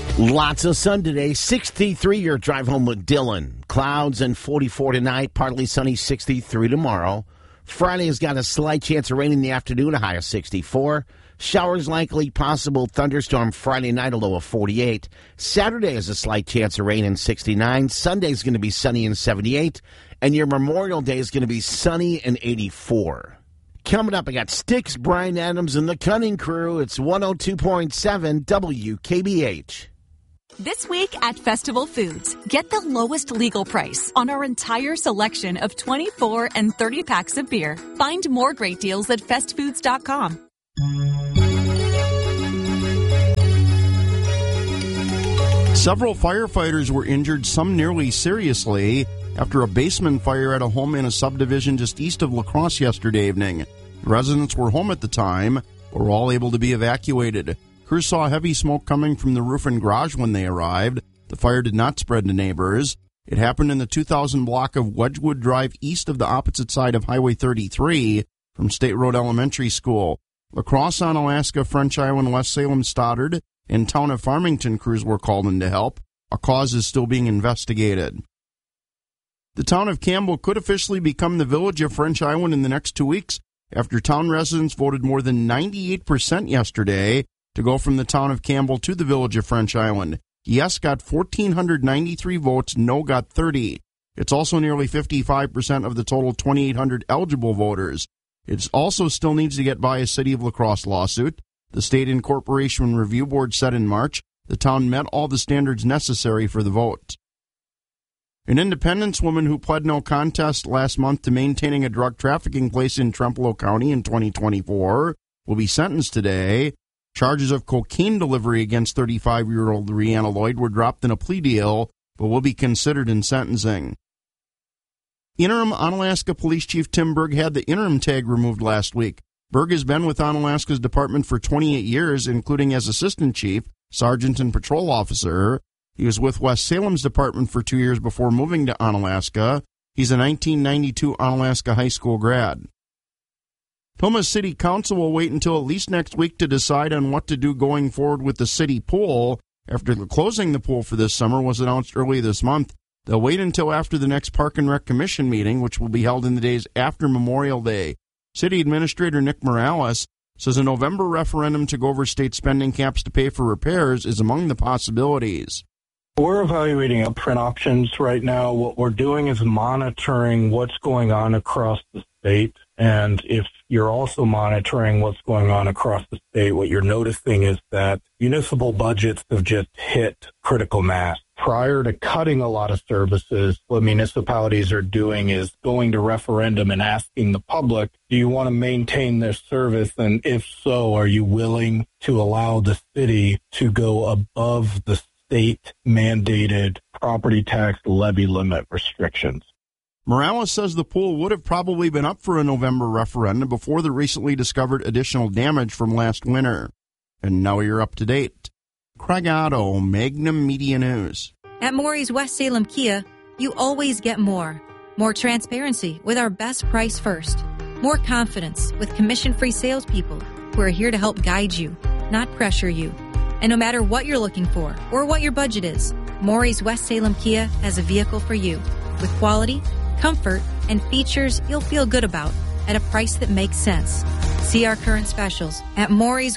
Lots of sun today. 63 your drive home with Dylan. Clouds and 44 tonight. Partly sunny, 63 tomorrow. Friday has got a slight chance of rain in the afternoon, a high of 64. Showers likely, possible thunderstorm Friday night, a low of 48. Saturday has a slight chance of rain in 69. Sunday is going to be sunny in 78. And your Memorial Day is going to be sunny and 84. Coming up, I got Styx, Brian Adams, and the Cunning Crew. It's 102.7 WKBH. This week at Festival Foods, get the lowest legal price on our entire selection of 24 and 30 packs of beer. Find more great deals at festfoods.com. Several firefighters were injured, some nearly seriously, after a basement fire at a home in a subdivision just east of La Crosse yesterday evening. The residents were home at the time, but were all able to be evacuated. Crews saw heavy smoke coming from the roof and garage when they arrived. The fire did not spread to neighbors. It happened in the 2000 block of Wedgwood Drive east of the opposite side of Highway 33 from State Road Elementary School. La Crosse, Onalaska, French Island, West Salem, Stoddard, and Town of Farmington crews were called in to help. A cause is still being investigated. The town of Campbell could officially become the village of French Island in the next 2 weeks after town residents voted more than 98% yesterday to go from the town of Campbell to the village of French Island. Yes got 1,493 votes, no got 30. It's also nearly 55% of the total 2,800 eligible voters. It also still needs to get by a City of La Crosse lawsuit. The State Incorporation Review Board said in March the town met all the standards necessary for the vote. An Independence woman who pled no contest last month to maintaining a drug trafficking place in Trempealeau County in 2024 will be sentenced today. Charges of cocaine delivery against 35-year-old Rihanna Lloyd were dropped in a plea deal, but will be considered in sentencing. Interim Onalaska Police Chief Tim Berg had the interim tag removed last week. Berg has been with Onalaska's department for 28 years, including as assistant chief, sergeant, and patrol officer. He was with West Salem's department for 2 years before moving to Onalaska. He's a 1992 Onalaska high school grad. Thomas City Council will wait until at least next week to decide on what to do going forward with the city pool. After closing the pool for this summer was announced early this month, they'll wait until after the next Park and Rec Commission meeting, which will be held in the days after Memorial Day. City Administrator Nick Morales says a November referendum to go over state spending caps to pay for repairs is among the possibilities. We're evaluating upfront options right now. What we're doing is monitoring what's going on across the state. And if you're also monitoring what's going on across the state, what you're noticing is that municipal budgets have just hit critical mass. Prior to cutting a lot of services, what municipalities are doing is going to referendum and asking the public, do you want to maintain this service? And if so, are you willing to allow the city to go above the state-mandated property tax levy limit restrictions? Morales says the pool would have probably been up for a November referendum before the recently discovered additional damage from last winter. And now you're up to date. Craig Otto, Magnum Media News. At Maury's West Salem Kia, you always get more. More transparency with our best price first. More confidence with commission-free salespeople who are here to help guide you, not pressure you. And no matter what you're looking for or what your budget is, Maury's West Salem Kia has a vehicle for you with quality, comfort, and features you'll feel good about at a price that makes sense. See our current specials at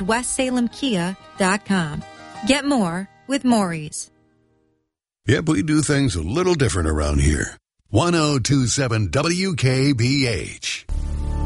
Maury'sWestSalemKia.com. Get more with Maury's. Yep, we do things a little different around here. 102.7 WKBH.